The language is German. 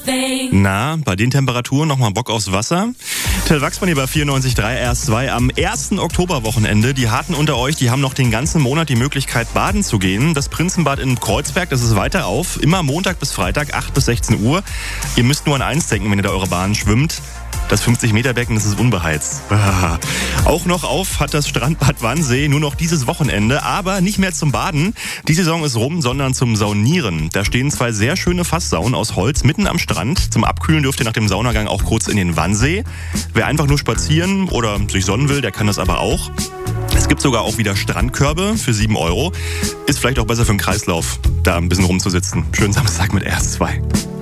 Na, bei den Temperaturen nochmal Bock aufs Wasser? Till Wachsmann hier bei 94.3 RS2 am 1. Oktoberwochenende. Die Harten unter euch, die haben noch den ganzen Monat die Möglichkeit, baden zu gehen. Das Prinzenbad in Kreuzberg, das ist weiter auf. Immer Montag bis Freitag, 8 bis 16 Uhr. Ihr müsst nur an eins denken, wenn ihr da eure Bahn schwimmt. Das 50-Meter-Becken, das ist unbeheizt. Auch noch auf hat das Strandbad Wannsee, nur noch dieses Wochenende, aber nicht mehr zum Baden. Die Saison ist rum, sondern zum Saunieren. Da stehen 2 sehr schöne Fasssaunen aus Holz mitten am Strand. Zum Abkühlen dürft ihr nach dem Saunagang auch kurz in den Wannsee. Wer einfach nur spazieren oder sich sonnen will, der kann das aber auch. Es gibt sogar auch wieder Strandkörbe für 7 €. Ist vielleicht auch besser für den Kreislauf, da ein bisschen rumzusitzen. Schönen Samstag mit RS2.